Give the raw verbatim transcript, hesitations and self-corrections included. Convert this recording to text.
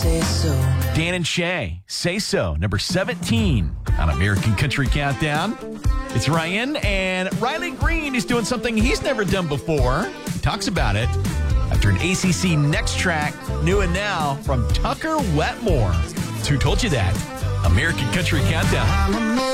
say so. Dan and Shay, Say So, number seventeen on American Country Countdown. It's Ryan, and Riley Green is doing something he's never done before. He talks about it after an A C C Next track, New and Now, from Tucker Wetmore. Who told you that? American Country Countdown.